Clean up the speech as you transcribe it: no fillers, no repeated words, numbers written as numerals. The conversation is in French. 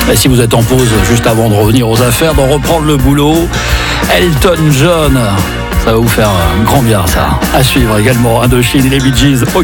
Et si vous êtes en pause juste avant de revenir aux affaires, d'en reprendre le boulot, Elton John, ça va vous faire grand bien ça. À suivre également Indochine et les Bee Gees.